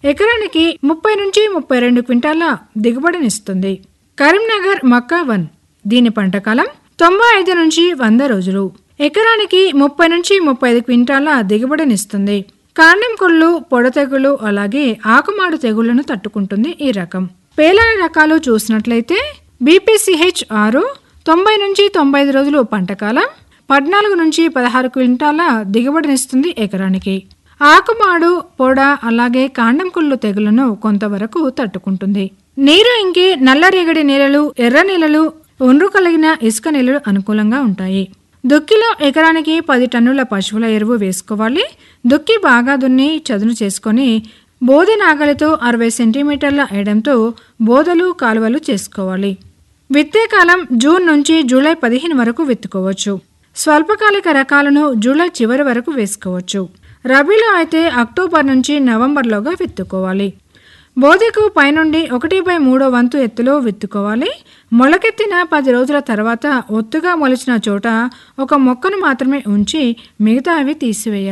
ఎకరానికి 30 నుంచి 32 క్వింటాల దిగుబడినిస్తుంది. కరీంనగర్ మక్కా 1 దీని పంట కాలం 95 నుంచి 100 రోజులు. ఎకరానికి 30 నుంచి 35 క్వింటాల దిగుబడినిస్తుంది. కాండం కుళ్ళు, పొడ తెగులు అలాగే ఆకుమాడు తెగుళ్లను తట్టుకుంటుంది ఈ రకం. పేలాల రకాలు చూసినట్లయితే BPCH 6 90 నుంచి 95 రోజులు పంట కాలం 14 నుంచి 16 క్వింటాల దిగుబడినిస్తుంది ఎకరానికి. ఆకుమాడు, పొడ అలాగే కాండం కుళ్ళు తెగులను కొంతవరకు తట్టుకుంటుంది. నీరు ఇంకి నల్లరేగడి నేలలు, ఎర్ర నేలలు, ఒండ్రు కలిగిన ఇసుక నేలలు అనుకూలంగా ఉంటాయి. దుక్కిలో ఎకరానికి 10 టన్నుల పశువుల ఎరువు వేసుకోవాలి. దుక్కి బాగా దున్ని చదును చేసుకొని బోదె నాగలితో 60 సెంటీమీటర్ల ఎడంతో బోదలు, కాలువలు చేసుకోవాలి. విత్తే కాలం జూన్ నుంచి జూలై 15 వరకు విత్తుకోవచ్చు. స్వల్పకాలిక రకాలను జూలై చివరి వరకు వేసుకోవచ్చు. రబీలో అయితే అక్టోబర్ నుంచి నవంబర్లోగా విత్తుకోవాలి. బోదెకు పైనుండి 1/3 వంతు ఎత్తులో విత్తుకోవాలి. మొలకెత్తిన 10 రోజుల తర్వాత ఒత్తుగా మొలిచిన చోట ఒక మొక్కను మాత్రమే ఉంచి మిగతా అవి తీసివేయాలి.